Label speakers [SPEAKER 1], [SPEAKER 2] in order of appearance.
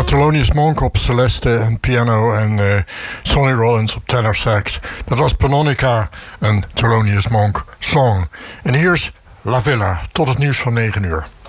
[SPEAKER 1] Thelonious Monk op celeste en piano en Sonny Rollins op tenor sax. Dat was Pannonica, een Thelonious Monk song. En hier is La Villa, tot het nieuws van 9 uur.